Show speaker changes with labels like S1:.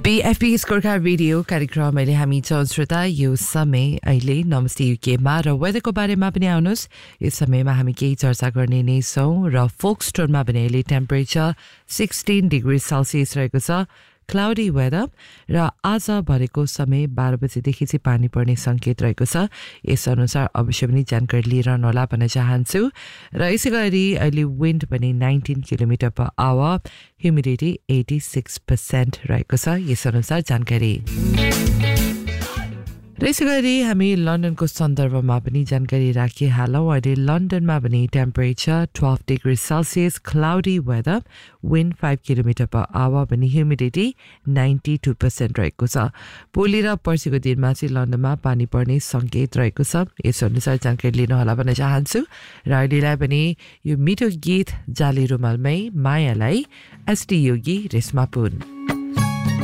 S1: BFP scorecard radio कार्यक्रम अहिले हामी श्रोता यो समय अहिले नमस्ते युकेमा र वेदरको बारेमा पनि आउनुहोस् यस समयमा हामी केही चर्चा गर्ने नै छौं र फोक्सटोनमा पनि अहिले टेम्परेचर 16 डिग्री सेल्सियस रहेको छ क्लाउडी वेदर र आज भरेको समय 12 बजेदेखि चाहिँ पानी पर्ने संकेत रहेको छ यस अनुसार अवश्य पनि जानकारी लिइरहनु होला भन्न चाहन्छु र यसैगरी अहिले विन्ड पनि 19 किलोमिटर पर आवर ह्युमिडिटी 86% रहेको छ यस अनुसार जानकारी र यसैगरी हामी लन्डनको सन्दर्भमा पनि जानकारी राखिहालौं अहिले लन्डनमा पनि temperature 12 degree Celsius cloudy weather wind 5 kilometre per hour पनि ह्युमिडिटी 92% रहेको छ भोलि र पर्सिको दिनमा चाहिँ लन्डनमा पानी पर्ने संकेत रहेको छ यस अनुसार जानकारी लिनु होला भन्न चाहन्छु र अहिलेलाई पनि यो मिठो गीत जाली रुमालमै मायालाई एसटी योगी रेशमा पुन